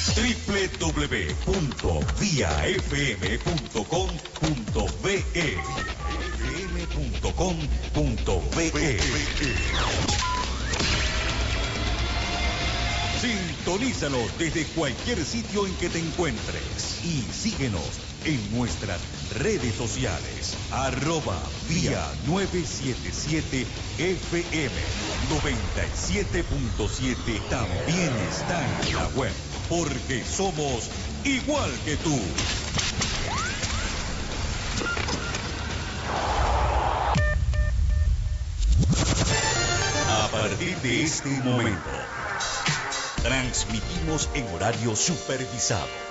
www.viafm.com.be fm.com.be. Sintonízanos desde cualquier sitio en que te encuentres y síguenos en nuestras redes sociales. @vía 977 FM 97.7. También está en la web, porque somos igual que tú. A partir de este momento, transmitimos en horario supervisado